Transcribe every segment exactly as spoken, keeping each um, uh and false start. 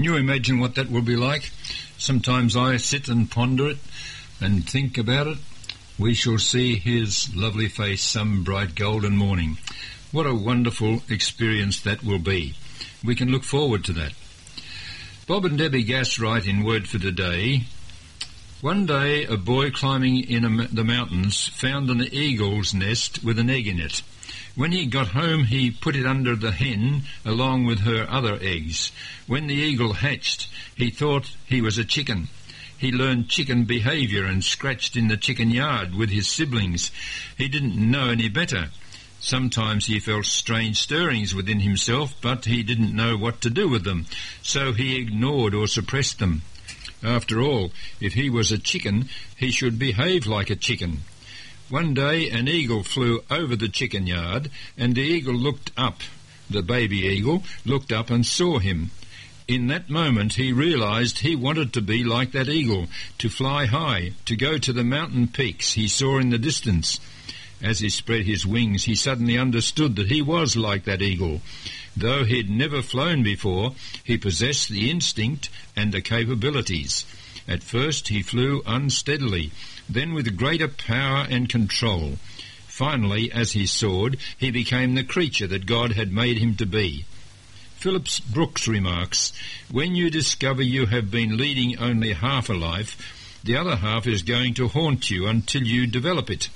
Can you imagine what that will be like? Sometimes I sit and ponder it and think about it. We shall see his lovely face some bright golden morning. What a wonderful experience that will be. We can look forward to that. Bob and Debbie Gass write in Word for Today, one day a boy climbing in a, the mountains found an eagle's nest with an egg in it. When he got home, he put it under the hen along with her other eggs. When the eagle hatched, he thought he was a chicken. He learned chicken behaviour and scratched in the chicken yard with his siblings. He didn't know any better. Sometimes he felt strange stirrings within himself, but he didn't know what to do with them, so he ignored or suppressed them. After all, if he was a chicken, he should behave like a chicken. One day an eagle flew over the chicken yard, and the eagle looked up. The baby eagle looked up and saw him. In that moment he realized he wanted to be like that eagle, to fly high, to go to the mountain peaks he saw in the distance. As he spread his wings, he suddenly understood that he was like that eagle. Though he'd never flown before, he possessed the instinct and the capabilities. At first he flew unsteadily, then with greater power and control. Finally, as he soared, he became the creature that God had made him to be. Phillips Brooks remarks, when you discover you have been leading only half a life, the other half is going to haunt you until you develop it.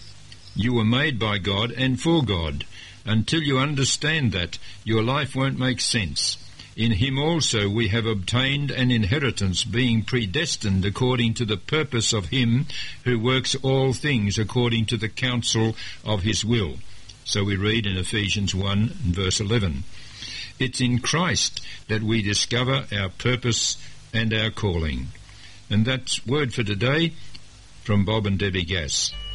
You were made by God and for God. Until you understand that, your life won't make sense. In him also we have obtained an inheritance, being predestined according to the purpose of him who works all things according to the counsel of his will. So we read in Ephesians one and verse eleven. It's in Christ that we discover our purpose and our calling. And that's Word for Today from Bob and Debbie Gass.